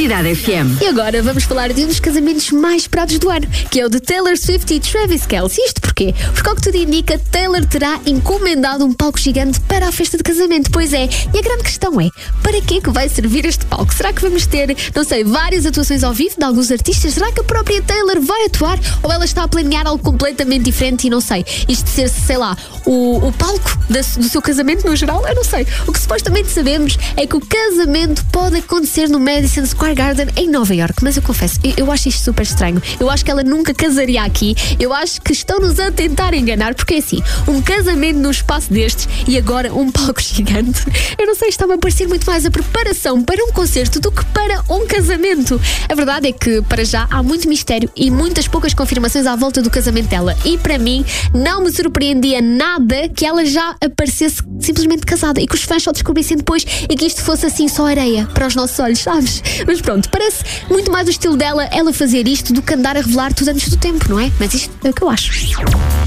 Cidade FM. E agora vamos falar de um dos casamentos mais esperados do ano, que é o de Taylor Swift e Travis Kelce. Isto porquê? Porque, ao que tudo indica, Taylor terá encomendado um palco gigante para a festa de casamento. Pois é, e a grande questão é, para que é que vai servir este palco? Será que vamos ter, não sei, várias atuações ao vivo de alguns artistas? Será que a própria Taylor vai atuar? Ou ela está a planear algo completamente diferente e não sei, isto de ser, sei lá, o palco do seu casamento no geral? Eu não sei. O que supostamente sabemos é que o casamento pode acontecer no Madison Square Garden em Nova Iorque, mas eu confesso, eu acho isto super estranho. Eu acho que ela nunca casaria aqui. Eu acho que estão-nos a tentar enganar, porque é assim, um casamento num espaço destes e agora um palco gigante. Eu não sei, está-me a parecer muito mais a preparação para um concerto do que para um casamento. A verdade é que, para já, há muito mistério e muitas poucas confirmações à volta do casamento dela. E para mim, não me surpreendia nada que ela já aparecesse simplesmente casada e que os fãs só descobrissem depois e que isto fosse assim só areia para os nossos olhos, sabes? Mas pronto, parece muito mais o estilo dela ela fazer isto do que andar a revelar tudo antes do tempo, não é? Mas isto é o que eu acho.